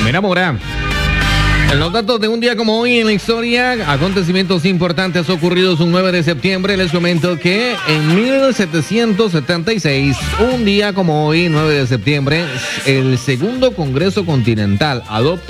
Me enamora. En los datos de un día como hoy en la historia, acontecimientos importantes ocurridos un 9 de septiembre, les comento que en 1776, un día como hoy, 9 de septiembre, el Segundo Congreso Continental adopta